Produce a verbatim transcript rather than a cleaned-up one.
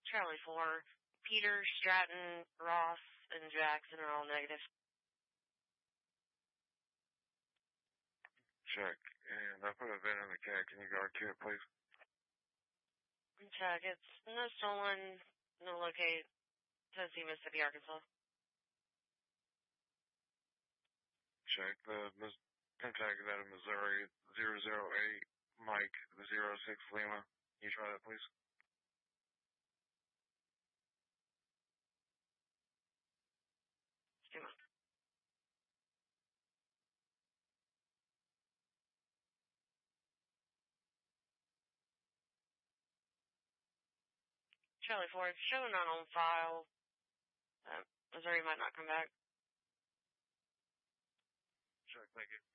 Charlie four. Peter, Stratton, Ross, and Jackson are all negative. Check. And I put a VIN in the cat. Can you guard to it, please? Check. It's no stolen, no locate. Tennessee, Mississippi, Arkansas. Check. The pin tag is out of Missouri, zero zero eight, Mike, zero six Lima. Can you try that, please? Come on. Charlie four, it's showing not on file. Uh, Missouri might not come back. Check, thank you.